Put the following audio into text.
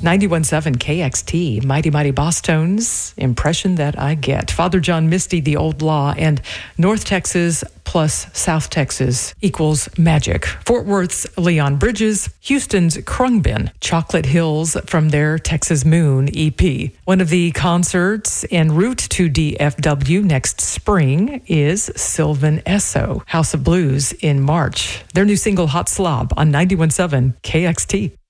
91.7 KXT, Mighty Mighty Boss Tones, Impression That I Get. Father John Misty, The Old Law, and North Texas plus South Texas equals magic. Fort Worth's Leon Bridges, Houston's Krungbin, Chocolate Hills from their Texas Moon EP. One of the concerts en route to DFW next spring is Sylvan Esso, House of Blues in March. Their new single, Hot Slob, on 91.7 KXT.